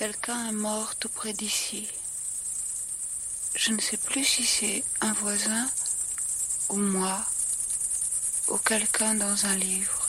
Quelqu'un est mort tout près d'ici. Je ne sais plus si c'est un voisin ou moi ou quelqu'un dans un livre.